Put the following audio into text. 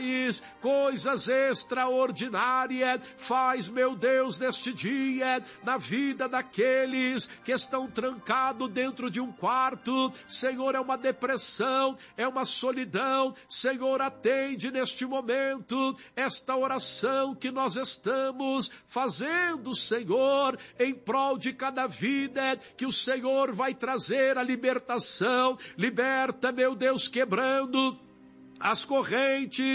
coisas extraordinárias. Faz, meu Deus, neste dia, na vida daqueles que estão trancados dentro de um quarto. Senhor, é uma depressão, é uma solidão. Senhor, atende neste momento esta oração que nós estamos fazendo, Senhor, em prol de cada vida, que o Senhor vai trazer a libertação. Liberta, meu Deus, quebrando as correntes